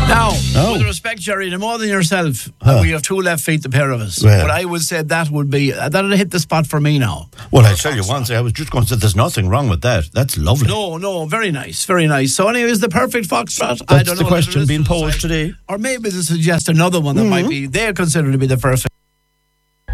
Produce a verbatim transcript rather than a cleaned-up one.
Now, Oh. with respect, Jerry, no more than yourself, Huh. we have two left feet, the pair of us. Well. But I would say that would be, that would hit the spot for me now. Well, I tell you one thing, I was just going to say there's nothing wrong with that. That's lovely. No, no, very nice, very nice. So anyway, is the perfect foxtrot? I That's don't the know question whether being this is posed like- today. Or maybe to suggest another one that might be, they're considered to be the perfect.